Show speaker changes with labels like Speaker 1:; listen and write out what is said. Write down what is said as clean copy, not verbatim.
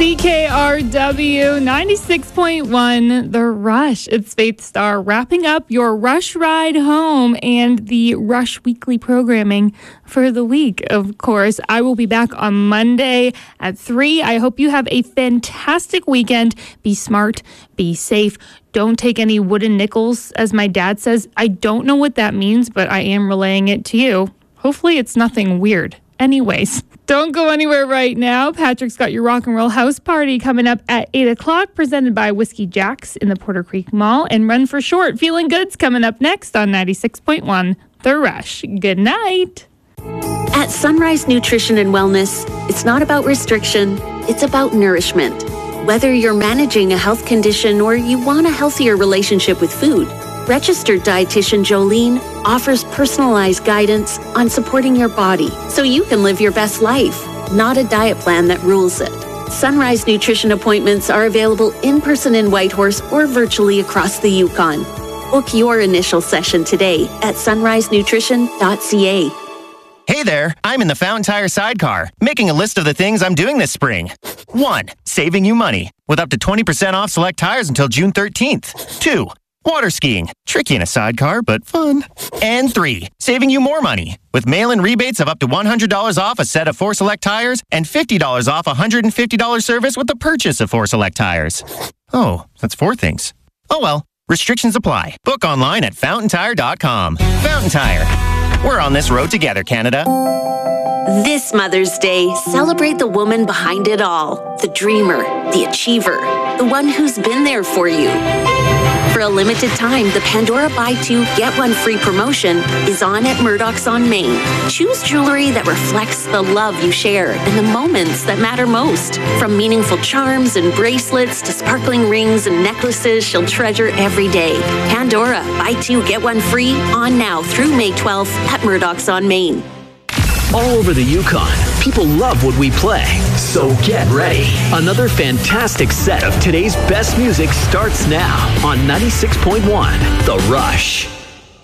Speaker 1: CKRW 96.1, The Rush. It's Faith Star wrapping up your Rush ride home and the Rush weekly programming for the week. Of course, I will be back on Monday at 3. I hope you have a fantastic weekend. Be smart, be safe. Don't take any wooden nickels, as my dad says. I don't know what that means, but I am relaying it to you. Hopefully it's nothing weird. Anyways, don't go anywhere right now. Patrick's got your rock and roll house party coming up at 8 o'clock, presented by Whiskey Jack's in the Porter Creek Mall. And Run for Short, Feeling Good's coming up next on 96.1 The Rush. Good night.
Speaker 2: At Sunrise Nutrition and Wellness, it's not about restriction, it's about nourishment. Whether you're managing a health condition or you want a healthier relationship with food, registered dietitian Jolene offers personalized guidance on supporting your body so you can live your best life, not a diet plan that rules it. Sunrise Nutrition appointments are available in person in Whitehorse or virtually across the Yukon. Book your initial session today at sunrisenutrition.ca.
Speaker 3: Hey there, I'm in the Fountain Tire sidecar, making a list of the things I'm doing this spring. 1. Saving you money, with up to 20% off select tires until June 13th. 2. Water skiing, tricky in a sidecar, but fun. And 3, saving you more money, with mail-in rebates of up to $100 off a set of 4 select tires and $50 off a $150 service with the purchase of 4 select tires. Oh, that's 4 things. Oh well, restrictions apply. Book online at fountaintire.com. Fountain Tire. We're on this road together, Canada.
Speaker 2: This Mother's Day, celebrate the woman behind it all, the dreamer, the achiever, the one who's been there for you. For a limited time, the Pandora Buy 2, Get 1 Free promotion is on at Murdoch's on Main. Choose jewelry that reflects the love you share and the moments that matter most. From meaningful charms and bracelets to sparkling rings and necklaces she'll treasure every day. Pandora Buy 2, Get 1 Free on now through May 12th at Murdoch's on Main.
Speaker 4: All over the Yukon, people love what we play, so get ready. Another fantastic set of today's best music starts now on 96.1 The Rush.